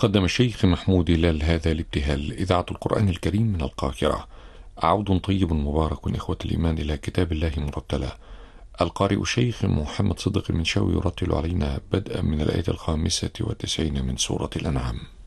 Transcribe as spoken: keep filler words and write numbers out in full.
قدم الشيخ محمود هلال هذا الابتهال إذاعة القرآن الكريم من القاهرة. عود طيب مبارك إخوة الإيمان إلى كتاب الله مرتلا. القارئ الشيخ محمد صدق المنشاوي يرتل علينا بدءا من الآية الخامسة والتسعين من سورة الأنعام.